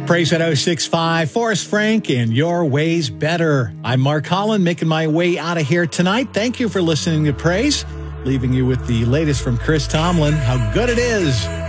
Praise at 065, Forrest Frank, and Your Way's Better. I'm Mark Holland, making my way out of here tonight. Thank you for listening to Praise, leaving you with the latest from Chris Tomlin, how good it is